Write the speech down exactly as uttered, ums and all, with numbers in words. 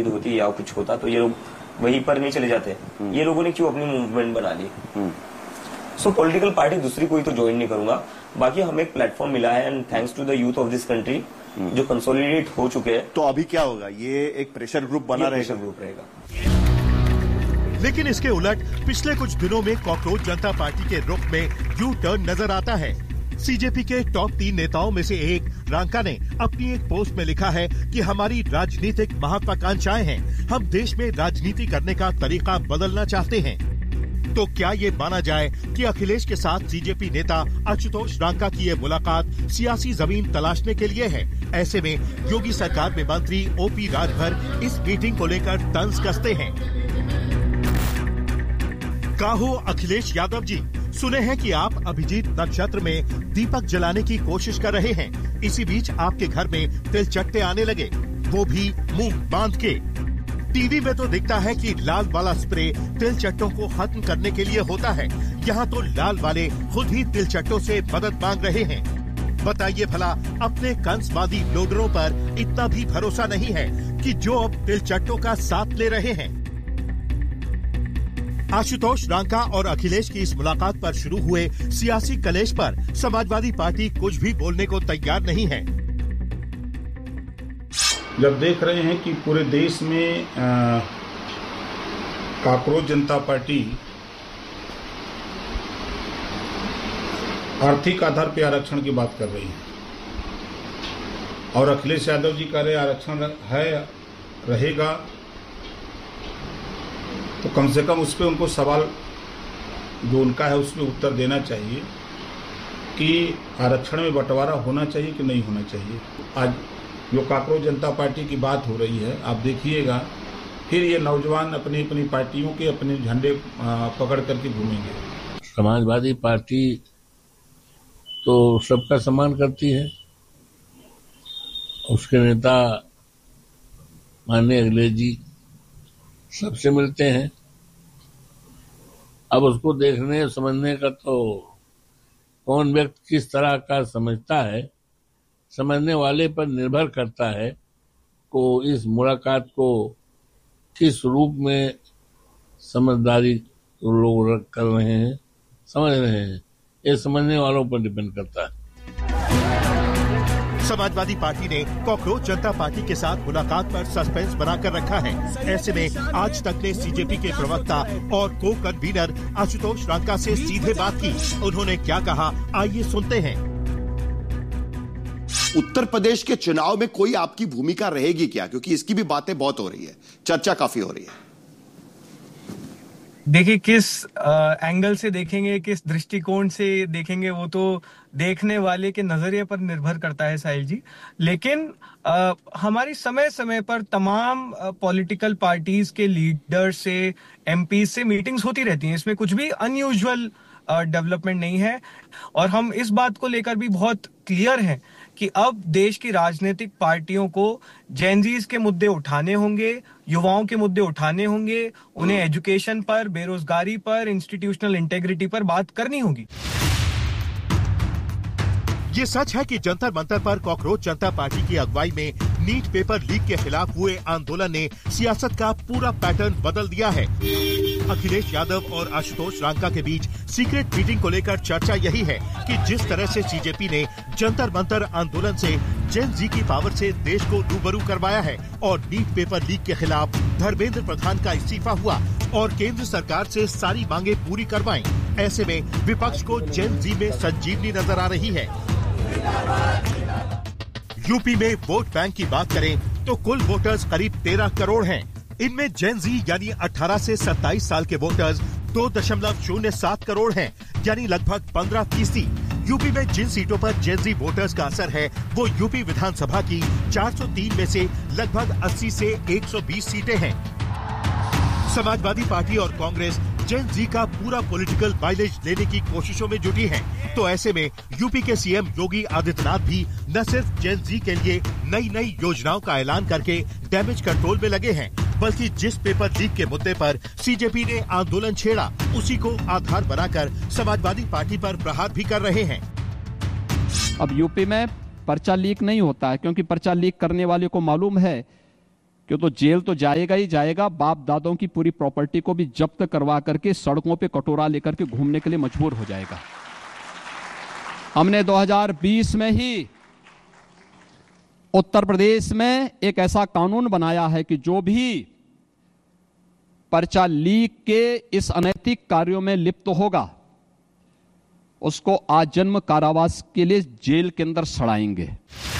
खरीद होती या कुछ होता तो ये लोग वहीं पर नहीं चले जाते। ये लोगों ने क्यों अपनी मूवमेंट बना ली? सो पॉलिटिकल पार्टी दूसरी कोई तो ज्वाइन नहीं करूंगा। बाकी हमें एक प्लेटफॉर्म मिला है and thanks to the youth of this country जो कंसोलिडेट हो चुके हैं। तो अभी क्या होगा? ये एक प्रेशर ग्रुप बना रहेगा? प्रेशर ग्रुप रहेगा। लेकिन इसके उलट पिछले कुछ दिनों में कॉकरोच जनता पार्टी के रुख में यू टर्न नजर आता है। सीजेपी के टॉप तीन नेताओं में से एक रांका ने अपनी एक पोस्ट में लिखा है कि हमारी राजनीतिक महत्वाकांक्षाएं हैं, हम देश में राजनीति करने का तरीका बदलना चाहते हैं। तो क्या ये माना जाए कि अखिलेश के साथ सीजेपी नेता आशुतोष रांका की ये मुलाकात सियासी जमीन तलाशने के लिए है? ऐसे में योगी सरकार में मंत्री ओपी राजभर इस मीटिंग को लेकर तंज कसते हैं। काहो अखिलेश यादव जी, सुने हैं कि आप अभिजीत नक्षत्र में दीपक जलाने की कोशिश कर रहे हैं। इसी बीच आपके घर में तिलचट्टे आने लगे, वो भी मुंह बांध के। टीवी में तो दिखता है कि लाल वाला स्प्रे तिलचट्टों को खत्म करने के लिए होता है, यहाँ तो लाल वाले खुद ही तिलचट्टों से मदद मांग रहे हैं। बताइए भला अपने कंसवादी लोडरों पर इतना भी भरोसा नहीं है कि जो अब तिलचट्टों का साथ ले रहे हैं? आशुतोष रांका और अखिलेश की इस मुलाकात पर शुरू हुए सियासी कलेश पर समाजवादी पार्टी कुछ भी बोलने को तैयार नहीं है। जब देख रहे हैं कि पूरे देश में कॉकरोच जनता पार्टी आर्थिक आधार पर आरक्षण की बात कर रही है और अखिलेश यादव जी कह रहे आरक्षण है रहेगा, तो कम से कम उस पर उनको सवाल जो उनका है उसमें उत्तर देना चाहिए कि आरक्षण में बंटवारा होना चाहिए कि नहीं होना चाहिए। आज जो कॉकरोच जनता पार्टी की बात हो रही है, आप देखिएगा फिर ये नौजवान अपनी अपनी पार्टियों के अपने झंडे पकड़ करके घूमेंगे। समाजवादी पार्टी तो सबका सम्मान करती है, उसके नेता माननीय अखिलेश जी सबसे मिलते हैं। अब उसको देखने समझने का तो कौन व्यक्ति किस तरह का समझता है, समझने वाले पर निर्भर करता है को इस मुलाकात को किस रूप में समझदारी लोग कर रहे हैं, समझ रहे हैं, ये समझने वालों पर डिपेंड करता है। समाजवादी पार्टी ने कॉकरोच जनता पार्टी के साथ मुलाकात पर सस्पेंस बनाकर रखा है। ऐसे में आज तक ने सीजेपी के प्रवक्ता और को कन्वीनर आशुतोष रांका से सीधे बात की। उन्होंने क्या कहा, आइए सुनते हैं। उत्तर प्रदेश के चुनाव में कोई आपकी भूमिका रहेगी क्या? क्योंकि इसकी भी बातें बहुत हो रही है, चर्चा काफी हो रही है। देखिए, किस एंगल से देखेंगे, किस दृष्टिकोण से देखेंगे, वो तो देखने वाले के नजरिए पर निर्भर करता है साहिल जी। लेकिन आ, हमारी समय समय पर तमाम पॉलिटिकल पार्टीज के लीडर से, एमपी से मीटिंग्स होती रहती हैं। इसमें कुछ भी अनयूजुअल डेवलपमेंट नहीं है और हम इस बात को लेकर भी बहुत क्लियर हैं कि अब देश की राजनीतिक पार्टियों को जेनजीज के मुद्दे उठाने होंगे, युवाओं के मुद्दे उठाने होंगे, उन्हें एजुकेशन पर, बेरोजगारी पर, इंस्टीट्यूशनल इंटेग्रिटी पर बात करनी होगी। ये सच है कि जंतर मंतर पर कॉकरोच जनता पार्टी की अगुवाई में नीट पेपर लीक के खिलाफ हुए आंदोलन ने सियासत का पूरा पैटर्न बदल दिया है। अखिलेश यादव और आशुतोष रांका के बीच सीक्रेट मीटिंग को लेकर चर्चा यही है कि जिस तरह से सीजेपी ने जंतर मंतर आंदोलन से जेन जी की पावर से देश को रूबरू करवाया है और नीट पेपर लीक के खिलाफ धर्मेंद्र प्रधान का इस्तीफा हुआ और केंद्र सरकार से सारी मांगे पूरी करवाएं। ऐसे में विपक्ष को जेन जी में संजीवनी नजर आ रही है। यूपी में वोट बैंक की बात करें तो कुल वोटर्स करीब तेरह करोड़ हैं। इनमें जेन जी यानी अठारह से सत्ताईस साल के वोटर्स दो दशमलव शून्य सात करोड़ हैं, यानी लगभग पंद्रह फीसदी। यूपी में जिन सीटों पर जेन जी वोटर्स का असर है वो यूपी विधानसभा की चार सौ तीन में से लगभग अस्सी से एक सौ बीस सीटें हैं। समाजवादी पार्टी और कांग्रेस जेन जी का पूरा पॉलिटिकल माइलेज लेने की कोशिशों में जुटी है। तो ऐसे में यूपी के सीएम योगी आदित्यनाथ भी न सिर्फ जेन जी के लिए नई नई योजनाओं का ऐलान करके डैमेज कंट्रोल में लगे हैं, बल्कि जिस पेपर लीक के मुद्दे पर सीजेपी ने आंदोलन छेड़ा उसी को आधार बनाकर समाजवादी पार्टी पर प्रहार भी कर रहे हैं। अब यूपी में पर्चा लीक नहीं होता है क्योंकि पर्चा लीक करने वाले को मालूम है कि तो जेल तो जाएगा ही जाएगा, बाप दादों की पूरी प्रॉपर्टी को भी जब्त करवा करके सड़कों पे कटोरा लेकर के घूमने के लिए मजबूर हो जाएगा। हमने दो हज़ार बीस में ही उत्तर प्रदेश में एक ऐसा कानून बनाया है कि जो भी पर्चा लीक के इस अनैतिक कार्यों में लिप्त होगा उसको आजन्म कारावास के लिए जेल के अंदर सड़ाएंगे।